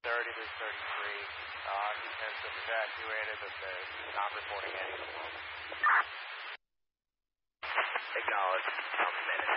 30 to 33. Occupants have evacuated, but they're not reporting any at the moment. Acknowledged.